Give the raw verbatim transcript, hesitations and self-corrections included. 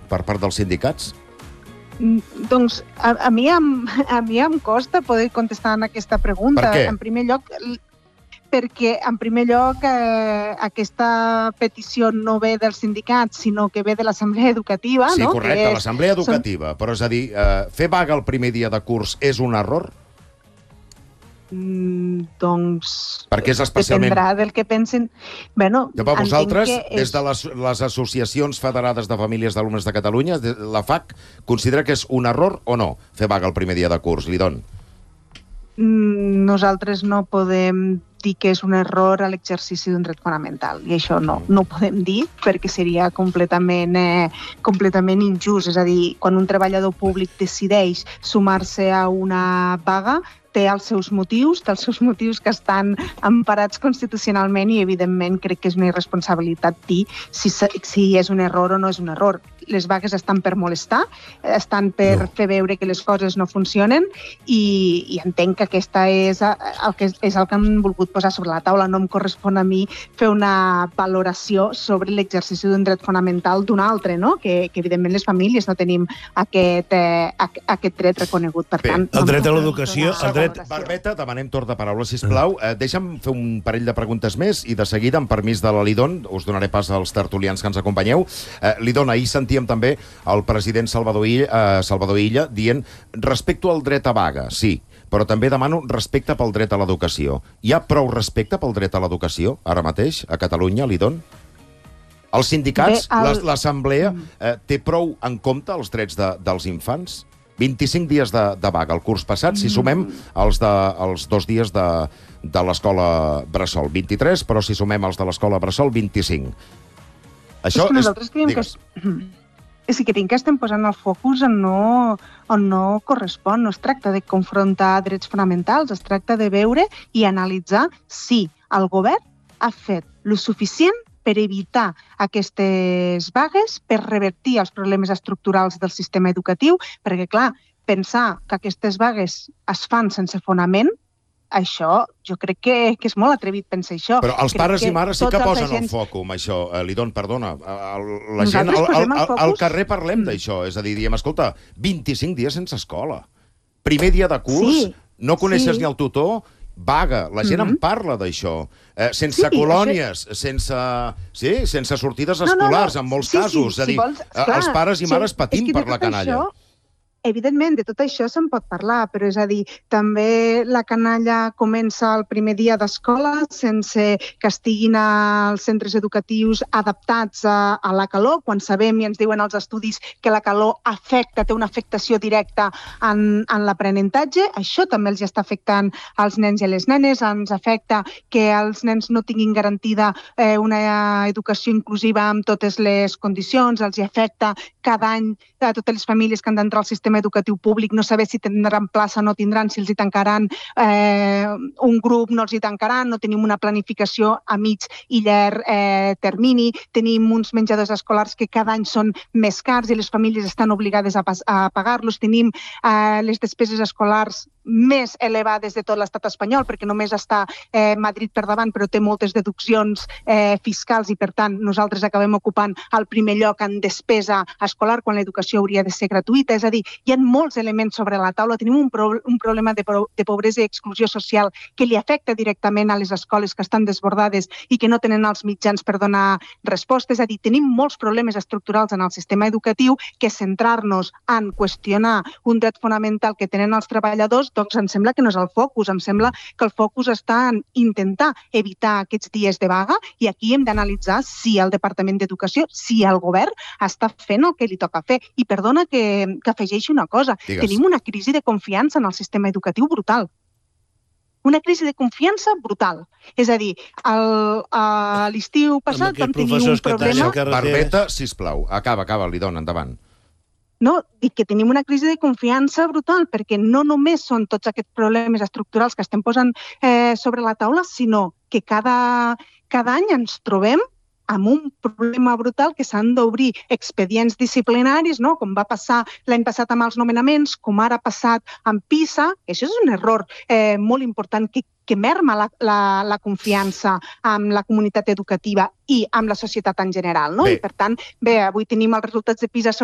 per part dels sindicats? Doncs a, a, mi em, a mi em costa poder contestar en aquesta pregunta. Per què? En primer lloc, perquè en primer lloc eh, aquesta petició no ve dels sindicats, sinó que ve de l'Assemblea Educativa. Sí, no? correcte, és, l'Assemblea Educativa. Són... Però és a dir, eh, fer vaga el primer dia de curs és un error? Mm, doncs... Perquè és especialment... Dependrà del que pensin... Bueno, ja, per vosaltres, és... des de les, les associacions federades de famílies d'alumnes de Catalunya, la F A C considera que és un error o no fer vaga el primer dia de curs, Lidón? Mm, nosaltres no podem dir que és un error a l'exercici d'un dret fonamental, i això no, no ho podem dir perquè seria completament, eh, completament injust. És a dir, quan un treballador públic decideix sumar-se a una vaga, té els seus motius, té els seus motius que estan emparats constitucionalment i, evidentment, crec que és una irresponsabilitat dir si, si és un error o no és un error. Les vagues estan per molestar, estan per no. fer veure que les coses no funcionen i, i entenc que aquesta és el que, és el que han volgut posar sobre la taula. No em correspon a mi fer una valoració sobre l'exercici d'un dret fonamental d'un altre, no? que, que evidentment les famílies no tenim aquest, eh, aquest dret reconegut. Per Bé, tant, el dret a l'educació... Barbeta, demanem torn de paraula, sisplau. Eh, deixa'm fer un parell de preguntes més i de seguida, amb permís de la Lidón, us donaré pas als tertulians que ens acompanyeu. Eh, Lidón, ahir sentíem també el president Salvador Illa, eh, Salvador Illa dient respecto al dret a vaga, sí, però també demano respecte pel dret a l'educació. Hi ha prou respecte pel dret a l'educació ara mateix a Catalunya, Lidón? Els sindicats, Bé, el... l'Assemblea, eh, té prou en compte els drets de, dels infants? vint-i-cinc dies de, de vaga el curs passat, si sumem els, de, els dos dies de, de l'escola Bressol. vint-i-tres, però si sumem els de l'escola Bressol, vint-i-cinc. Això és que nosaltres creiem que... És que creiem que estem posant el focus on no, on no correspon. No es tracta de confrontar drets fonamentals, es tracta de veure i analitzar si el govern ha fet lo suficient per evitar aquestes vagues, per revertir els problemes estructurals del sistema educatiu, perquè, clar, pensar que aquestes vagues es fan sense fonament, això, jo crec que, que és molt atrevit pensar això. Però els crec pares i mares sí que posen agents... el foc amb això. Eh, Lidón, perdona, la gent, al, al, al, al carrer parlem mm. d'això, és a dir, diem, escolta, vint-i-cinc dies sense escola. Primer dia de curs, sí, no coneixes sí. ni el tutor, vaga, la gent mm-hmm. en parla d'això. Eh, sense sí, colònies, això... sense, sí, sense sortides escolars, no, no, no. en molts sí, casos. Sí, és a dir, si vols, esclar, els pares i mares sí, patint per la canalla. Això... Evidentment, de tot això se'n pot parlar, però és a dir, també la canalla comença el primer dia d'escola sense que estiguin als centres educatius adaptats a, a la calor, quan sabem i ens diuen els estudis que la calor afecta, té una afectació directa en, en l'aprenentatge. Això també els està afectant als nens i a les nenes, ens afecta que els nens no tinguin garantida eh, una educació inclusiva amb totes les condicions, els hi afecta cada any a totes les famílies que han d'entrar al sistema educatiu públic, no saber si tindran plaça o no tindran, si els hi tancaran eh, un grup, no els hi tancaran, no tenim una planificació a mig i llarg eh, termini, tenim uns menjadors escolars que cada any són més cars i les famílies estan obligades a, a pagar-los, tenim eh, les despeses escolars més elevades de tot l'estat espanyol, perquè només està eh, Madrid per davant, però té moltes deduccions eh, fiscals i, per tant, nosaltres acabem ocupant el primer lloc en despesa escolar quan l'educació hauria de ser gratuïta. És a dir, hi ha molts elements sobre la taula. Tenim un, pro un problema de, pro de pobresa i exclusió social que li afecta directament a les escoles que estan desbordades i que no tenen els mitjans per donar respostes. És a dir, tenim molts problemes estructurals en el sistema educatiu que centrar-nos en qüestionar un dret fonamental que tenen els treballadors, doncs em sembla que no és el focus. Em sembla que el focus està en intentar evitar aquests dies de vaga i aquí hem d'analitzar si el Departament d'Educació, si el govern està fent el que li toca fer. I perdona que, que afegeixi una cosa. Digues. Tenim una crisi de confiança en el sistema educatiu brutal. Una crisi de confiança brutal. És a dir, a l'estiu passat vam tenir un problema... Barbeta, sisplau, acaba, acaba, li dona, endavant. No, dic que tenim una crisi de confiança brutal perquè no només són tots aquests problemes estructurals que estem posant eh, sobre la taula, sinó que cada, cada any ens trobem amb un problema brutal que s'han d'obrir expedients disciplinaris, no? Com va passar l'any passat amb els nomenaments, com ara ha passat amb PISA. Això és un error eh, molt important que que merma la, la, la confiança amb la comunitat educativa i amb la societat en general, no? Bé. I, per tant, bé, avui tenim els resultats de PISA